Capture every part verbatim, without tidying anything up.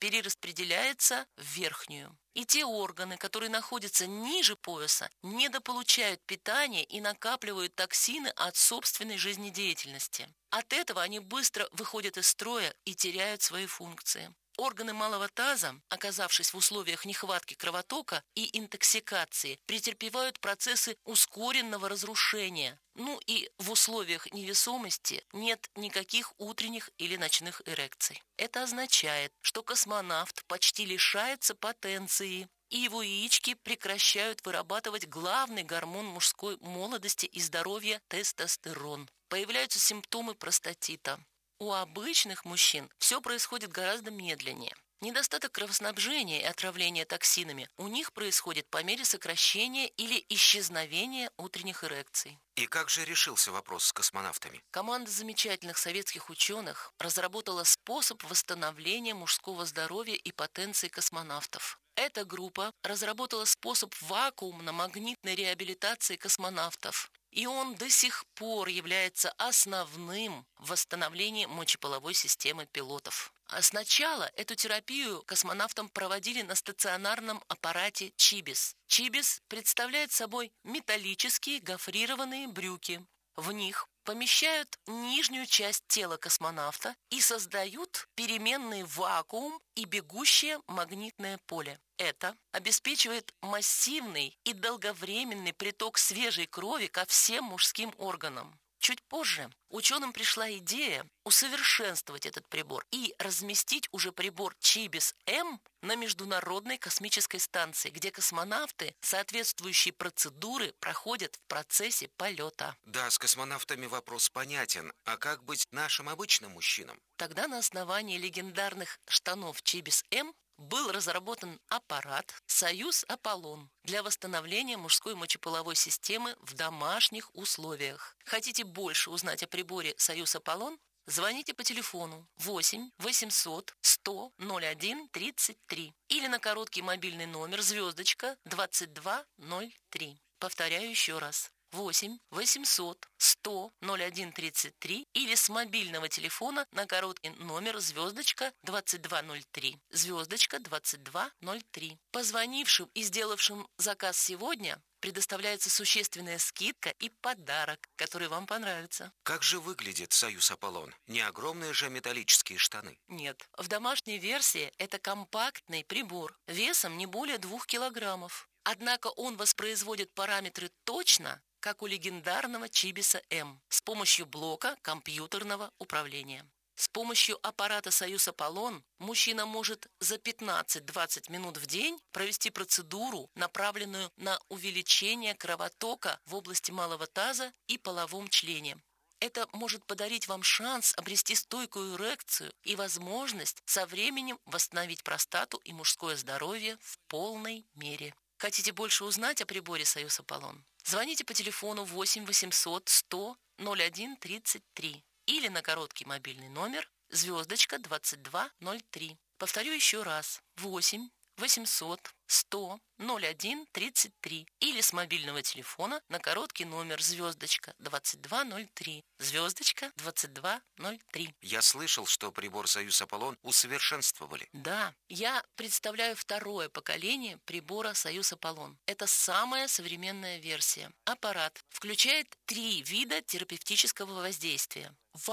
перераспределяется в верхнюю. И те органы, которые находятся ниже пояса, недополучают питания и накапливают токсины от собственной жизнедеятельности. От этого они быстро выходят из строя и теряют свои функции. Органы малого таза, оказавшись в условиях нехватки кровотока и интоксикации, претерпевают процессы ускоренного разрушения. Ну и в условиях невесомости нет никаких утренних или ночных эрекций. Это означает, что космонавт почти лишается потенции, и его яички прекращают вырабатывать главный гормон мужской молодости и здоровья – тестостерон. Появляются симптомы простатита. У обычных мужчин все происходит гораздо медленнее. Недостаток кровоснабжения и отравление токсинами у них происходит по мере сокращения или исчезновения утренних эрекций. И как же решился вопрос с космонавтами? Команда замечательных советских ученых разработала способ восстановления мужского здоровья и потенции космонавтов. Эта группа разработала способ вакуумно-магнитной реабилитации космонавтов. И он до сих пор является основным в восстановлении мочеполовой системы пилотов. А сначала эту терапию космонавтам проводили на стационарном аппарате Чибис. Чибис представляет собой металлические гофрированные брюки. В них помещают нижнюю часть тела космонавта и создают переменный вакуум и бегущее магнитное поле. Это обеспечивает массивный и долговременный приток свежей крови ко всем мужским органам. Чуть позже ученым пришла идея усовершенствовать этот прибор и разместить уже прибор Чибис-М на Международной космической станции, где космонавты соответствующие процедуры проходят в процессе полета. Да, с космонавтами вопрос понятен. А как быть нашим обычным мужчинам? Тогда на основании легендарных штанов Чибис-М был разработан аппарат «Союз-Аполлон» для восстановления мужской мочеполовой системы в домашних условиях. Хотите больше узнать о приборе «Союз-Аполлон»? Звоните по телефону восемь восемьсот сто ноль один тридцать три или на короткий мобильный номер звездочка двадцать два ноль три. Повторяю еще раз. восемь восемьсот сто ноль один тридцать три или с мобильного телефона на короткий номер звездочка двадцать два ноль три, звездочка двадцать два ноль три. Позвонившим и сделавшим заказ сегодня предоставляется существенная скидка и подарок, который вам понравится. Как же выглядит «Союз-Аполлон»? Не огромные же металлические штаны? Нет. В домашней версии это компактный прибор весом не более двух килограммов. Однако он воспроизводит параметры точно, как у легендарного Чибиса-М, с помощью блока компьютерного управления. С помощью аппарата «Союз-Аполлон» мужчина может за пятнадцать-двадцать минут в день провести процедуру, направленную на увеличение кровотока в области малого таза и половом члене. Это может подарить вам шанс обрести стойкую эрекцию и возможность со временем восстановить простату и мужское здоровье в полной мере. Хотите больше узнать о приборе «Союз-Аполлон»? Звоните по телефону восемь восемьсот сто ноль один тридцать три или на короткий мобильный номер звездочка двадцать два ноль три. Повторю еще раз. восемь восемьсот сто ноль один тридцать три или с мобильного телефона на короткий номер звездочка двадцать два ноль три, звездочка двадцать два ноль три. Я слышал, что прибор «Союз-Аполлон» усовершенствовали. Да, я представляю второе поколение прибора «Союз-Аполлон». Это самая современная версия. Аппарат включает три вида терапевтического воздействия: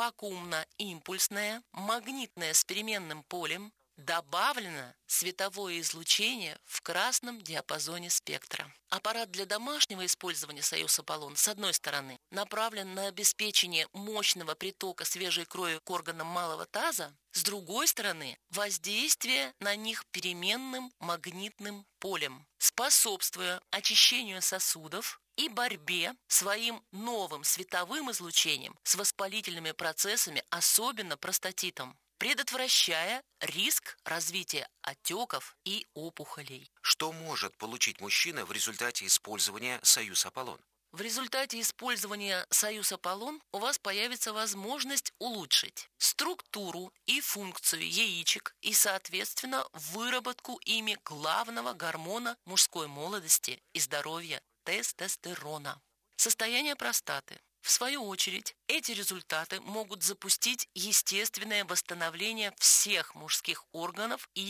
вакуумно-импульсное, магнитное с переменным полем, добавлено световое излучение в красном диапазоне спектра. Аппарат для домашнего использования «Союз-Аполлон» с одной стороны направлен на обеспечение мощного притока свежей крови к органам малого таза, с другой стороны воздействие на них переменным магнитным полем, способствуя очищению сосудов и борьбе своим новым световым излучением с воспалительными процессами, особенно простатитом, предотвращая риск развития отеков и опухолей. Что может получить мужчина в результате использования «Союз-Аполлон»? В результате использования «Союз-Аполлон» у вас появится возможность улучшить структуру и функцию яичек и, соответственно, выработку ими главного гормона мужской молодости и здоровья – тестостерона. Состояние простаты. В свою очередь, эти результаты могут запустить естественное восстановление всех мужских органов и